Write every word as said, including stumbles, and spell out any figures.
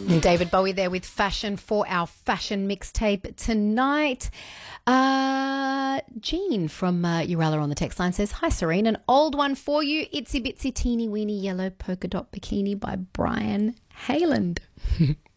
David Bowie there with Fashion for our fashion mixtape tonight. Uh, Jean from uh, Uralla on the text line says, hi, Serene, an old one for you. Itsy Bitsy Teeny Weeny Yellow Polka Dot Bikini by Brian Hayland.